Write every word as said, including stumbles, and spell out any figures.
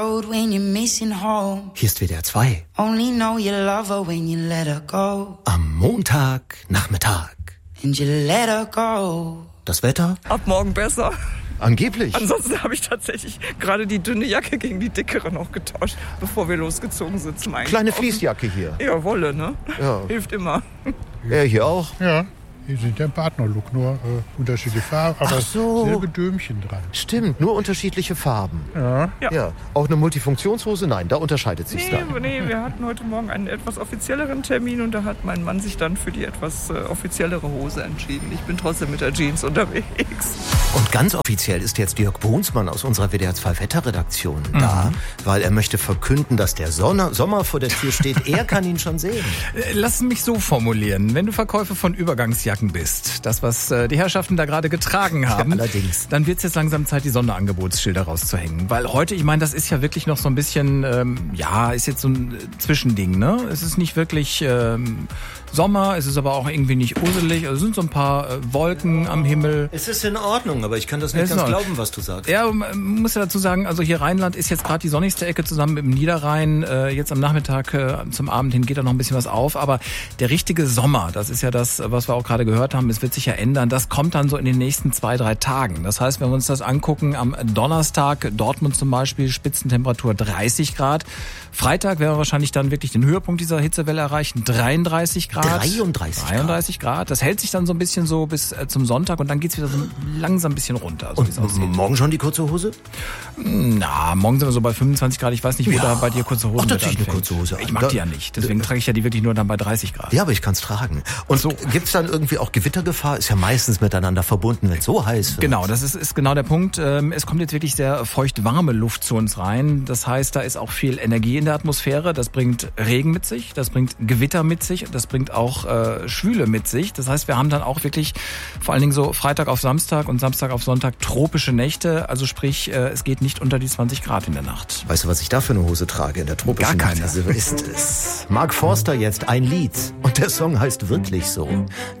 When you're missing home. Hier ist W D R zwei. Only know you love her when you let her go. Am Montagnachmittag. And you let her go. Das Wetter? Ab morgen besser. Angeblich. Ansonsten habe ich tatsächlich gerade die dünne Jacke gegen die dickere noch getauscht, bevor wir losgezogen sind zum Einkaufen. Kleine Fließjacke hier. Ja, Wolle, ne? Ja. Hilft immer. Ja, hier auch. Ja. Hier sind der Partnerlook, nur äh, unterschiedliche Farben, aber Ach so. selbe Dömchen dran. Stimmt, nur unterschiedliche Farben. Ja. Ja. Ja. Auch eine Multifunktionshose? Nein, da unterscheidet sich's Nee, dann. nee, wir hatten heute Morgen einen etwas offizielleren Termin und da hat mein Mann sich dann für die etwas äh, offiziellere Hose entschieden. Ich bin trotzdem mit der Jeans unterwegs. Und ganz offiziell ist jetzt Jörg Bohnsmann aus unserer W D R zwei Wetterredaktion mhm. da, weil er möchte verkünden, dass der Sonne, Sommer vor der Tür steht. Er kann ihn schon sehen. Lass mich so formulieren. Wenn du Verkäufer von Übergangsjacken bist, das, was äh, die Herrschaften da gerade getragen haben, ja, allerdings. Dann wird es jetzt langsam Zeit, die Sonderangebotsschilder rauszuhängen. Weil heute, ich meine, das ist ja wirklich noch so ein bisschen, ähm, ja, ist jetzt so ein Zwischending, ne? Es ist nicht wirklich ähm, Sommer, es ist aber auch irgendwie nicht uselig. Also es sind so ein paar äh, Wolken am Himmel. Es ist in Ordnung, aber ich kann das nicht ganz glauben, was du sagst. Ja, man muss ja dazu sagen, also hier Rheinland ist jetzt gerade die sonnigste Ecke zusammen mit dem Niederrhein. Äh, jetzt am Nachmittag äh, zum Abend hin geht da noch ein bisschen was auf. Aber der richtige Sommer, das ist ja das, was wir auch gerade gehört haben, es wird sich ja ändern. Das kommt dann so in den nächsten zwei, drei Tagen. Das heißt, wenn wir uns das angucken, am Donnerstag, Dortmund zum Beispiel, Spitzentemperatur dreißig Grad. Freitag wäre wahrscheinlich dann wirklich den Höhepunkt dieser Hitzewelle erreichen, dreiunddreißig Grad. dreiunddreißig Grad. dreiunddreißig Grad. Das hält sich dann so ein bisschen so bis äh, zum Sonntag und dann geht's wieder so langsam ein bisschen runter. So und morgen schon die kurze Hose? Na, morgen sind wir so bei fünfundzwanzig Grad. Ich weiß nicht, wo ja. da bei dir kurze Hosen Ach, natürlich anfängt. eine kurze Hose. Ich mag da, die ja nicht. Deswegen trage ich ja die wirklich nur dann bei dreißig Grad. Ja, aber ich kann es tragen. Und so. Gibt's dann irgendwie auch Gewittergefahr? Ist ja meistens miteinander verbunden, wenn es so heiß wird. Genau, das ist, ist genau der Punkt. Es kommt jetzt wirklich sehr feucht-warme Luft zu uns rein. Das heißt, da ist auch viel Energie in der Atmosphäre. Das bringt Regen mit sich, das bringt Gewitter mit sich, das bringt auch äh, Schwüle mit sich. Das heißt, wir haben dann auch wirklich vor allen Dingen so Freitag auf Samstag und Samstag auf Sonntag tropische Nächte. Also sprich, äh, es geht nicht unter die zwanzig Grad in der Nacht. Weißt du, was ich da für eine Hose trage in der tropischen Gar keine. Nacht? So ist es. Mark Forster jetzt, ein Lied. Und der Song heißt wirklich so.